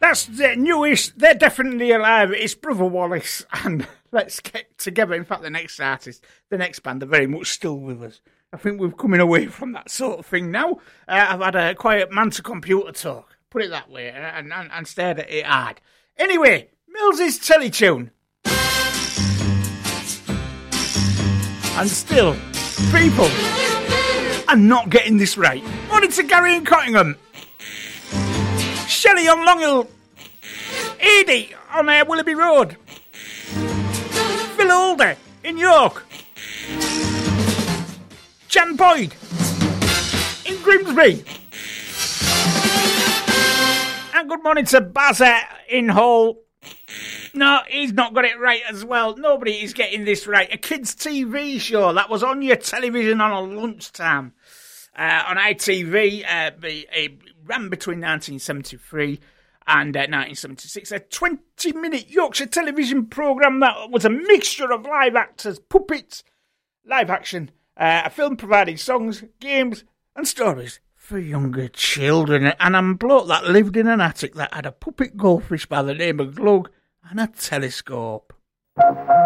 That's the newish. They're definitely alive. It's Brother Wallace and Let's Get Together. In fact, the next artist, the next band, are very much still with us. I think we're coming away from that sort of thing now. I've had a quiet man to computer talk, put it that way, and stared at it hard. Anyway, Mills's Teletune. And still, people are not getting this right. Morning to Gary in Cottingham. Shelley on Long Hill. Edie on Willoughby Road. Phil Alder in York. Jan Boyd in Grimsby. And good morning to Bazza in Hull. No, he's not got it right as well. Nobody is getting this right. A kids' TV show that was on your television on a lunchtime on ITV. It ran between 1973 and 1976. A 20-minute Yorkshire television programme that was a mixture of live actors, puppets, live action, a film providing songs, games and stories for younger children. And I'm a bloke that lived in an attic that had a puppet goldfish by the name of Glug and a telescope.